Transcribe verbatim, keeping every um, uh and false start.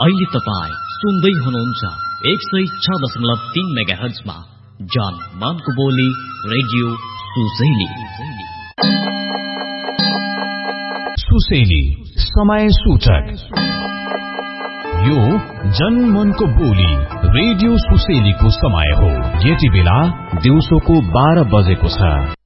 अहिले तपाईँ सुन्दै हुनुहुन्छ एक सय छ दशमलव तीन मेगा हर्जमा जान मानको बोली रेडियो सुसेली। सुसेली समय सूचक। यो जनमनको बोली रेडियो सुसेलीको समय हो। यति बेला दिउँसोको बाह्र बजेको छ।